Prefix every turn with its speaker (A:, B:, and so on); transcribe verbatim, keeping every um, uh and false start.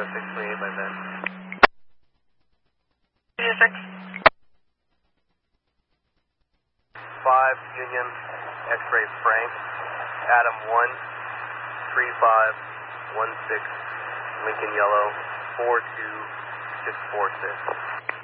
A: six twenty-eight by then. five Union X-ray Frank, Adam one, three five one six, Lincoln Yellow, four two six four six.